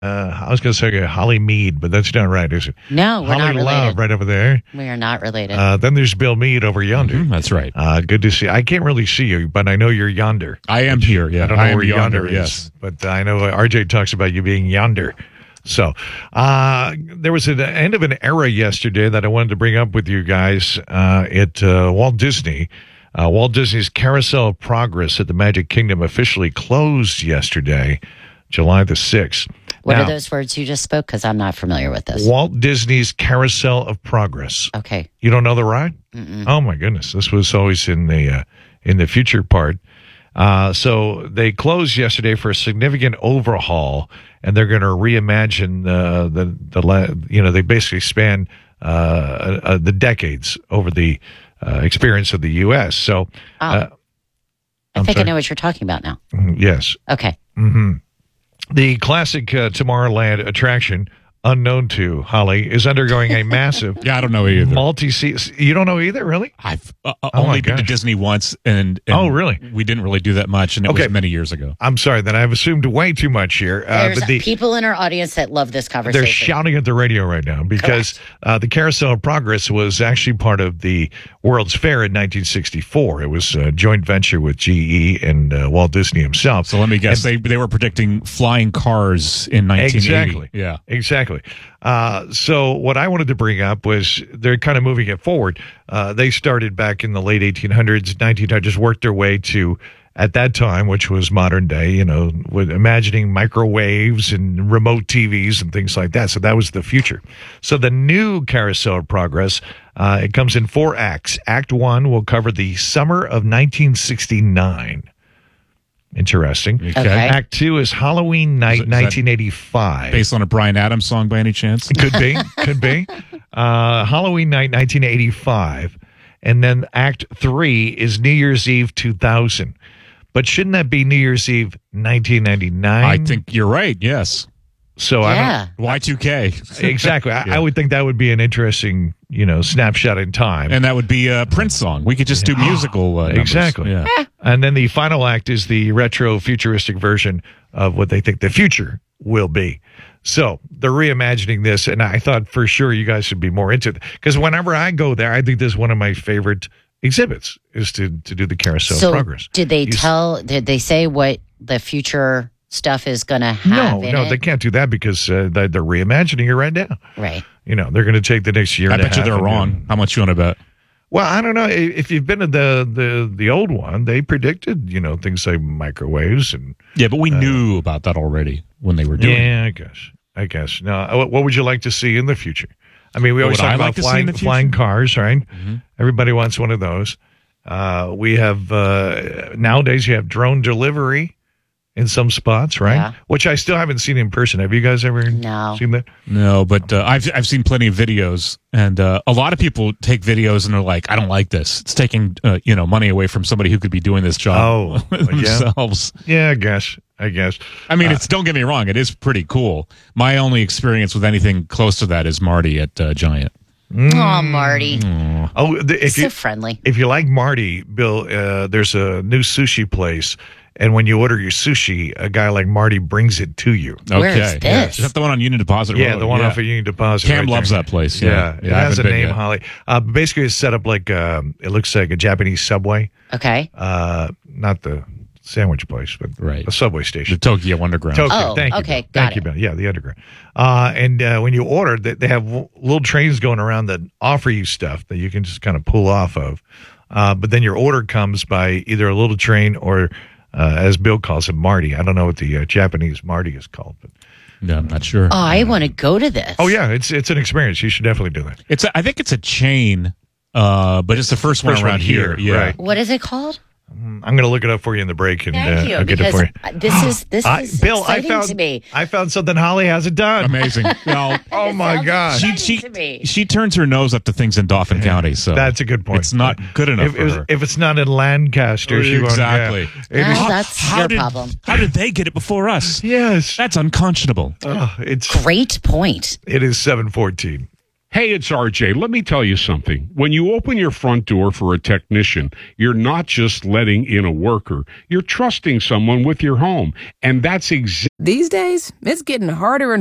I was going to say Holly Mead, but that's not right, is it? No, we're Holly not related. Love right over there. We are not related. Then there's Bill Mead over yonder. That's right. Good to see. I can't really see you, but I know you're yonder. I am here. Yeah, I don't know am where yonder is, yes. but I know RJ talks about you being yonder. So there was an end of an era yesterday that I wanted to bring up with you guys at Walt Disney. Walt Disney's Carousel of Progress at the Magic Kingdom officially closed yesterday, July the 6th. What Now, are those words you just spoke? Because I'm not familiar with this. Walt Disney's Carousel of Progress. Okay. You don't know the ride? Oh my goodness, this was always in the future part. So they closed yesterday for a significant overhaul, and they're going to reimagine they basically span the decades over the experience of the U.S. So, I think I know what you're talking about now. Yes. Okay. The classic Tomorrowland attraction, unknown to Holly, is undergoing a massive Yeah, I don't know either. multi-season. You don't know either, really? I've my only been to gosh. Disney once, and Oh, really? We didn't really do that much, and it Okay. was many years ago. I'm sorry that I've assumed way too much here. There's But people in our audience that love this conversation. they're shouting at the radio right now because the Carousel of Progress was actually part of the World's Fair in 1964. It was a joint venture with GE and Walt Disney himself. So let me guess, they were predicting flying cars in 1980. Exactly. Yeah. Exactly. So what I wanted to bring up was they're kind of moving it forward. They started back in the late 1800s, 1900s, worked their way to, at that time, which was modern day, with imagining microwaves and remote TVs and things like that. So that was the future. So the new Carousel of Progress, it comes in 4 acts. Act 1 will cover the summer of 1969. Interesting. Okay. Act 2 is Halloween night, Is that 1985. Based on a Bryan Adams song by any chance? Could be. Halloween night, 1985. And then Act 3 is New Year's Eve, 2000. But shouldn't that be New Year's Eve, 1999? I think you're right, yes. So. Yeah. Y2K. Exactly. I would think that would be an interesting, snapshot in time. And that would be a Prince song. We could just do musical numbers. Exactly. Yeah. And then the final act is the retro futuristic version of what they think the future will be. So they're reimagining this, and I thought for sure you guys should be more into it. Because whenever I go there, I think this is one of my favorite exhibits is to do the Carousel of Progress. Did they say what the future stuff is going to have in No, it? they can't do that because they're reimagining it right now. Right. They're going to take the next year I and a bet you half they're and wrong. How much you want to bet? Well, I don't know. If you've been to the old one, they predicted, things like microwaves and... Yeah, but we knew about that already when they were doing it. Yeah, I guess. Now, what would you like to see in the future? I mean, we always What would talk I about like to see in the flying future? cars, right? Everybody wants one of those. We have, nowadays, you have drone delivery in some spots, right? Yeah. Which I still haven't seen in person. Have you guys ever seen that? No, but I've seen plenty of videos, and a lot of people take videos and they're like, "I don't like this. It's taking money away from somebody who could be doing this job themselves." Yeah, I guess. I mean, don't get me wrong; it is pretty cool. My only experience with anything close to that is Marty at Giant. Oh, Marty. Oh, So friendly. If you like Marty, Bill, there's a new sushi place. And when you order your sushi, a guy like Marty brings it to you. Okay, Where is this? Is that the one on Union Deposit Road? Yeah, the one off of Union Deposit. Cam right loves there. that place. Yeah, it I has a haven't been name, yet. Holly. Basically, it's set up like it looks like a Japanese Subway. Okay. Not the sandwich place, but Right. the subway The station. Tokyo Underground. Oh, thank you. okay, Bill. got Thank you, it. Bill. Yeah, the underground. And when you order, they have little trains going around that offer you stuff that you can just kind of pull off of. But then your order comes by either a little train or, as Bill calls it, Marty. I don't know what the Japanese Marty is called, but. Yeah, I'm not sure. Oh, I want to go to this. Oh yeah, it's an experience. You should definitely do that. I think it's a chain, but it's the first one around here. Yeah. right. What is it called? I'm going to look it up for you in the break, and Thank you. I'll get it Because for you. this is Bill, exciting to me. I found something Holly hasn't done. Amazing. Well, Oh my Sounds gosh, exciting to me. she turns her nose up to things in Dauphin County, so that's a good point. It's not good enough If, for her. if it's not in Lancaster, she won't. Exactly. Yeah. It is- Well, that's your problem. How did they get it before us? yes. That's unconscionable. It is Great point. 7:14. Hey, it's RJ. Let me tell you something. When you open your front door for a technician, you're not just letting in a worker. You're trusting someone with your home. And that's exactly. These days, it's getting harder and